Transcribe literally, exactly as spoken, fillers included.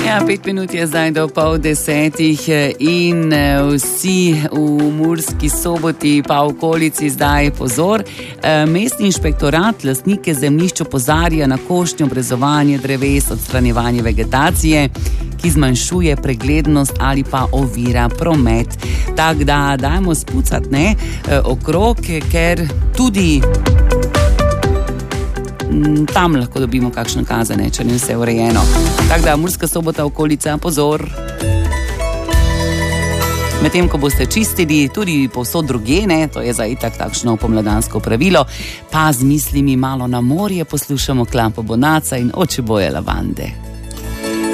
Ja, pet minut je zdaj do pol desetih in vsi v Murski Soboti pa v okolici zdaj pozor. Mestni inšpektorat lastnike zemljišč opozarja na košnjo, brezovanje dreves, odstranjevanje vegetacije, ki zmanjšuje preglednost ali pa ovira promet. Tako da dajmo spucati ne, okrog, ker tudi tam lahko dobimo kakšno kazane, če ni vse urejeno. Tako da Murska Sobota, okolica, pozor. Medtem, ko boste čistili tudi povsod drugje, ne, to je za itak takšno pomladansko pravilo, pa z mislimi malo na morje poslušamo Klampo Bonaca in Oči boje lavande.